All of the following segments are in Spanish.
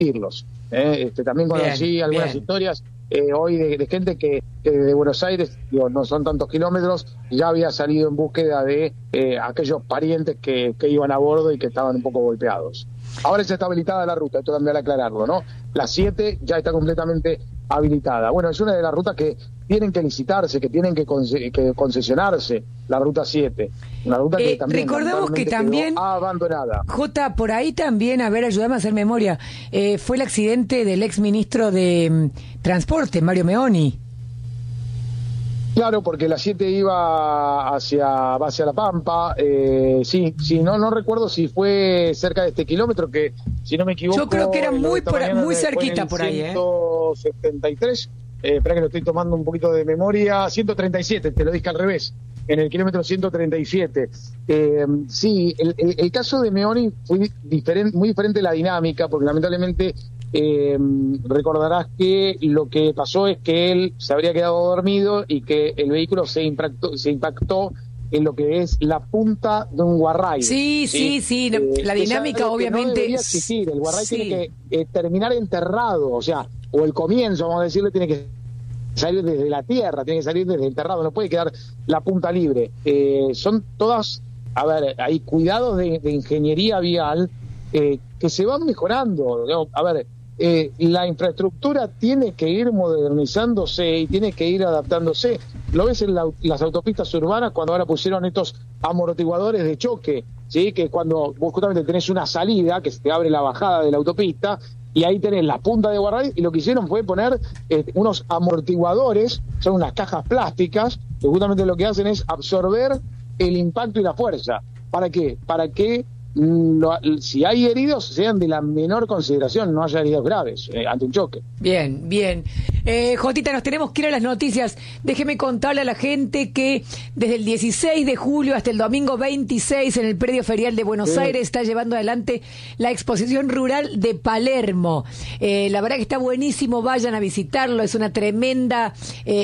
irlos. También conocí algunas historias hoy de gente que de Buenos Aires, digo, no son tantos kilómetros, ya había salido en búsqueda de aquellos parientes que iban a bordo y que estaban un poco golpeados. Ahora ya está habilitada la ruta, esto también hay que aclararlo, ¿no? La 7 ya está completamente habilitada. Bueno, es una de las rutas que tienen que licitarse, que tienen que concesionarse, la ruta 7. Una ruta que también recordamos que también abandonada. Jota, por ahí también, a ver, ayúdame a hacer memoria, fue el accidente del ex ministro de Transporte, Mario Meoni. Claro, porque la 7 iba hacia La Pampa, sí, no recuerdo si fue cerca de este kilómetro, que si no me equivoco... Yo creo que era muy cerquita por ahí, 173, espera que lo estoy tomando un poquito de memoria, 137, te lo dije al revés, en el kilómetro 137. Sí, el caso de Meoni fue muy diferente la dinámica, porque lamentablemente... recordarás que lo que pasó es que él se habría quedado dormido y que el vehículo se impactó en lo que es la punta de un guarray. Sí, la dinámica obviamente no debería existir. El guarray tiene que terminar enterrado, o sea, o el comienzo, vamos a decirle, tiene que salir desde la tierra, tiene que salir desde enterrado, no puede quedar la punta libre. Son todas, a ver, hay cuidados de ingeniería vial que se van mejorando, ¿no? A ver, la infraestructura tiene que ir modernizándose y tiene que ir adaptándose. Lo ves en las autopistas urbanas cuando ahora pusieron estos amortiguadores de choque, ¿sí? Que cuando vos justamente tenés una salida que se te abre la bajada de la autopista y ahí tenés la punta de guarray, y lo que hicieron fue poner unos amortiguadores, son unas cajas plásticas que justamente lo que hacen es absorber el impacto y la fuerza. ¿Para qué? Para que si hay heridos sean de la menor consideración, no haya heridos graves ante un choque. Bien. Jotita, nos tenemos que ir a las noticias. Déjeme contarle a la gente que desde el 16 de julio hasta el domingo 26 en el Predio Ferial de Buenos Aires está llevando adelante la exposición rural de Palermo. La verdad que está buenísimo, vayan a visitarlo, es una tremenda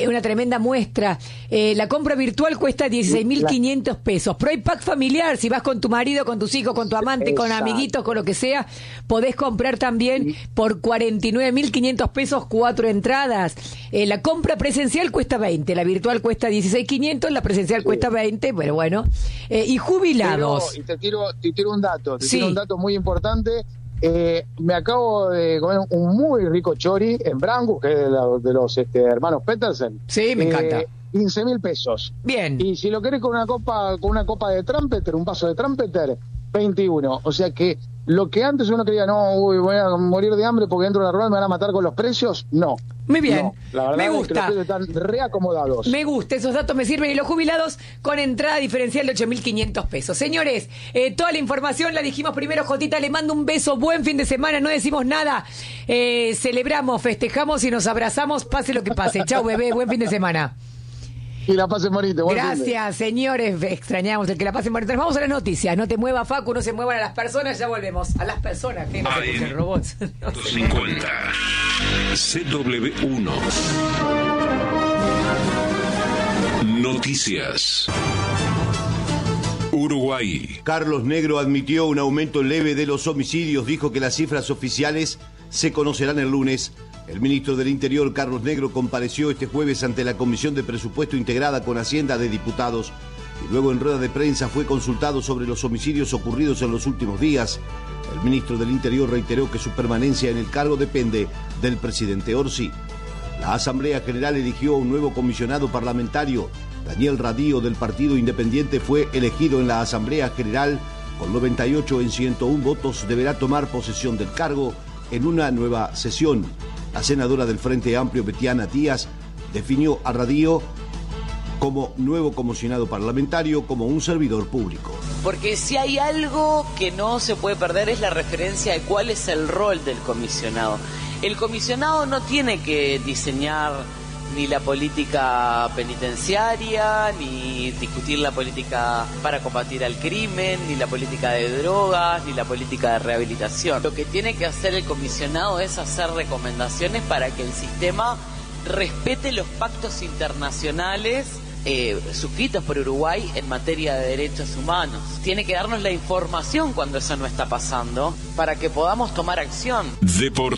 muestra. La compra virtual cuesta 16.500 pesos, pero hay pack familiar, si vas con tu marido, con tus hijos, con tu amante, con amiguitos, con lo que sea, podés comprar también por 49.500 pesos 4 entradas. La compra presencial cuesta 20, la virtual cuesta 16.500, la presencial cuesta 20, pero bueno. Y jubilados. Y te tiro un dato, tiro un dato muy importante. Me acabo de comer un muy rico chori en Brangus, que es de los hermanos Petersen. Sí, me encanta. 15.000 pesos. Bien. Y si lo querés con una copa de Trumpeter, un vaso de Trumpeter, 21. O sea que lo que antes uno creía, voy a morir de hambre porque dentro de la rural me van a matar con los precios, no. Muy bien, no, la verdad me gusta. Es que los precios están reacomodados. Me gusta, esos datos me sirven. Y los jubilados con entrada diferencial de 8.500 pesos. Señores, toda la información la dijimos primero. Jotita, le mando un beso, buen fin de semana, no decimos nada. Celebramos, festejamos y nos abrazamos, pase lo que pase. Chau, bebé, buen fin de semana. Y la pasen bonito. Gracias, señores. Extrañamos el que la pasen bonito. Nos vamos a las noticias. No te muevas, Facu, no se muevan a las personas. Ya volvemos. A las personas, que no se escuchen robots. 50 CW1 Noticias. Uruguay. Carlos Negro admitió un aumento leve de los homicidios. Dijo que las cifras oficiales se conocerán el lunes. El ministro del Interior, Carlos Negro, compareció este jueves ante la Comisión de Presupuesto integrada con Hacienda de Diputados y luego en rueda de prensa fue consultado sobre los homicidios ocurridos en los últimos días. El ministro del Interior reiteró que su permanencia en el cargo depende del presidente Orsi. La Asamblea General eligió a un nuevo comisionado parlamentario. Daniel Radío, del Partido Independiente, fue elegido en la Asamblea General. Con 98 en 101 votos deberá tomar posesión del cargo en una nueva sesión. La senadora del Frente Amplio, Betiana Díaz, definió a Radío como nuevo comisionado parlamentario, como un servidor público. Porque si hay algo que no se puede perder es la referencia de cuál es el rol del comisionado. El comisionado no tiene que diseñar ni la política penitenciaria, ni discutir la política para combatir al crimen, ni la política de drogas, ni la política de rehabilitación. Lo que tiene que hacer el comisionado es hacer recomendaciones para que el sistema respete los pactos internacionales suscritos por Uruguay en materia de derechos humanos. Tiene que darnos la información cuando eso no está pasando para que podamos tomar acción.